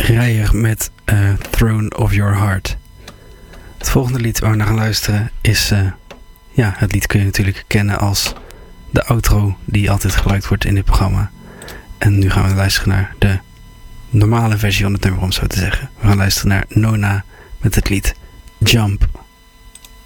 Schreier met Throne of Your Heart. Het volgende lied waar we naar gaan luisteren is... het lied kun je natuurlijk kennen als de outro die altijd gebruikt wordt in dit programma. En nu gaan we luisteren naar de normale versie van het nummer, om zo te zeggen. We gaan luisteren naar Nona met het lied Jump.